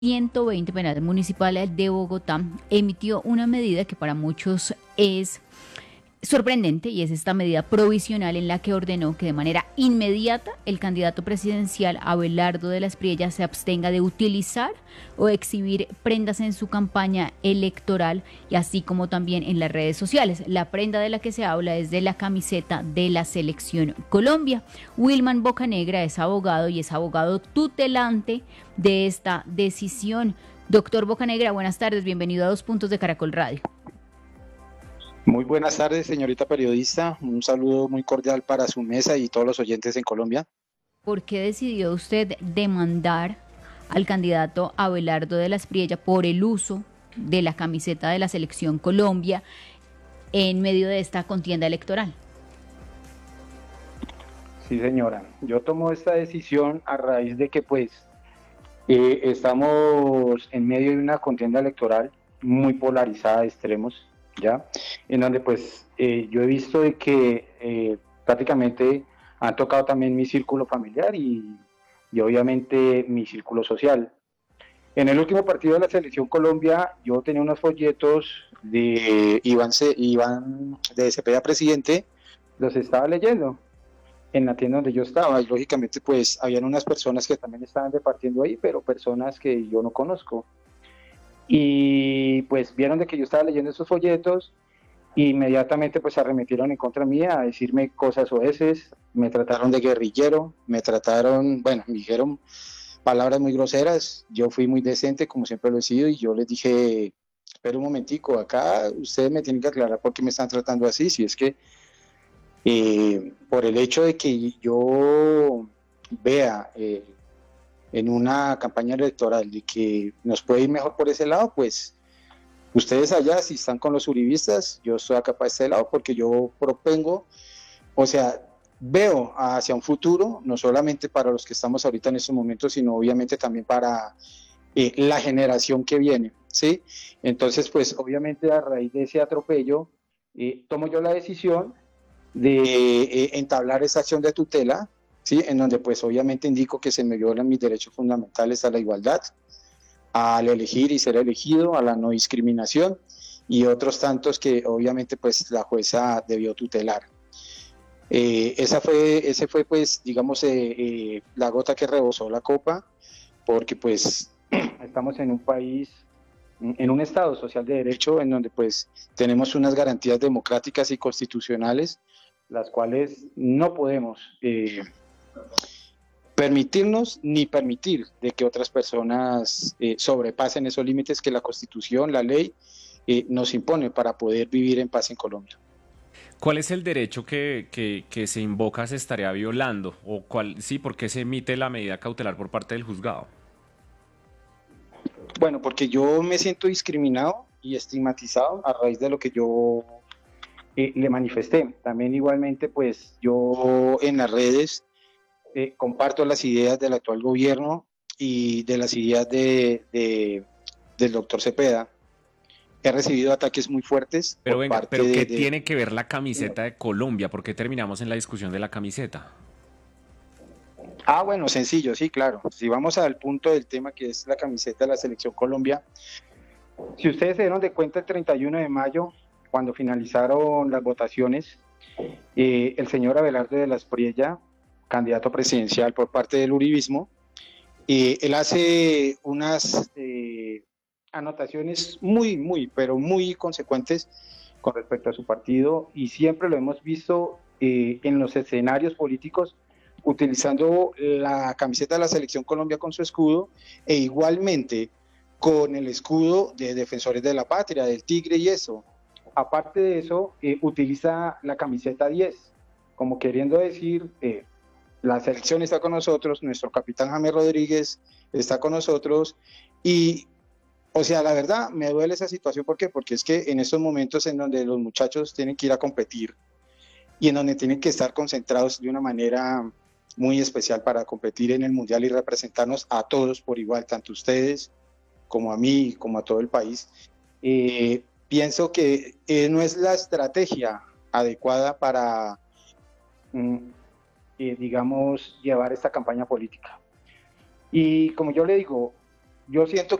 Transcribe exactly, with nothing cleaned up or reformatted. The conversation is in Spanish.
ciento veinte Penal Municipal de Bogotá emitió una medida que para muchos es sorprendente, y es esta medida provisional en la que ordenó que de manera inmediata el candidato presidencial Abelardo de las Priellas se abstenga de utilizar o exhibir prendas en su campaña electoral, y así como también en las redes sociales. La prenda de la que se habla es de la camiseta de la Selección Colombia. Wilman Bocanegra es abogado y es abogado tutelante de esta decisión. Doctor Bocanegra, buenas tardes, bienvenido a Dos Puntos de Caracol Radio. Muy buenas tardes, señorita periodista. Un saludo muy cordial para su mesa y todos los oyentes en Colombia. ¿Por qué decidió usted demandar al candidato Abelardo de las Priellas por el uso de la camiseta de la Selección Colombia en medio de esta contienda electoral? Sí, señora. Yo tomo esta decisión a raíz de que, pues, eh, estamos en medio de una contienda electoral muy polarizada de extremos, ¿ya? En donde pues eh, yo he visto de que eh, prácticamente han tocado también mi círculo familiar y, y obviamente mi círculo social. En el último partido de la Selección Colombia yo tenía unos folletos de Iván, C, Iván de Cepeda presidente, los estaba leyendo en la tienda donde yo estaba y lógicamente pues habían unas personas que también estaban repartiendo ahí, pero personas que yo no conozco. Y pues vieron de que yo estaba leyendo esos folletos e inmediatamente pues arremetieron en contra mía a decirme cosas oeces, me trataron de guerrillero, me trataron, bueno, me dijeron palabras muy groseras. Yo fui muy decente como siempre lo he sido y yo les dije, espera un momentico, acá ustedes me tienen que aclarar por qué me están tratando así, si es que eh, por el hecho de que yo vea eh, en una campaña electoral de que nos puede ir mejor por ese lado, pues ustedes allá, si están con los uribistas, yo estoy acá para este lado porque yo propongo, o sea, veo hacia un futuro, no solamente para los que estamos ahorita en estos momentos, sino obviamente también para eh, la generación que viene, ¿sí? Entonces, pues obviamente a raíz de ese atropello, eh, tomo yo la decisión de eh, entablar esa acción de tutela, ¿sí? En donde pues obviamente indico que se me violan mis derechos fundamentales a la igualdad, al elegir y ser elegido, a la no discriminación y otros tantos que obviamente pues la jueza debió tutelar. Eh, esa fue, ese fue pues digamos eh, eh, la gota que rebosó la copa, porque pues estamos en un país, en un estado social de derecho en donde pues tenemos unas garantías democráticas y constitucionales, las cuales no podemos eh, permitirnos ni permitir de que otras personas eh, sobrepasen esos límites que la Constitución, la ley, eh, nos impone para poder vivir en paz en Colombia. ¿Cuál es el derecho que, que, que se invoca se estaría violando? ¿O cuál, sí, por qué se emite la medida cautelar por parte del juzgado? Bueno, porque yo me siento discriminado y estigmatizado a raíz de lo que yo eh, le manifesté. También igualmente, pues yo en las redes eh, comparto las ideas del actual gobierno y de las ideas de, de, del doctor Cepeda. He recibido ataques muy fuertes Pero por venga, parte ¿pero qué de, de... tiene que ver la camiseta de Colombia? ¿Por qué terminamos en la discusión de la camiseta? Ah, bueno, sencillo, sí, claro. Si vamos al punto del tema que es la camiseta de la Selección Colombia, si ustedes se dieron de cuenta el treinta y uno de mayo, cuando finalizaron las votaciones, eh, el señor Abelardo de las Priellas, candidato presidencial por parte del uribismo, eh, él hace unas eh, anotaciones muy, muy, pero muy consecuentes con respecto a su partido y siempre lo hemos visto eh, en los escenarios políticos utilizando la camiseta de la Selección Colombia con su escudo e igualmente con el escudo de Defensores de la Patria, del Tigre y eso. Aparte de eso, eh, utiliza la camiseta diez, como queriendo decir, eh, la selección está con nosotros, nuestro capitán James Rodríguez está con nosotros y, o sea, la verdad me duele esa situación. ¿Por qué? Porque es que en estos momentos en donde los muchachos tienen que ir a competir y en donde tienen que estar concentrados de una manera muy especial para competir en el Mundial y representarnos a todos por igual, tanto ustedes como a mí, como a todo el país, eh, pienso que eh, no es la estrategia adecuada para, mm, eh, digamos, llevar esta campaña política. Y como yo le digo, yo siento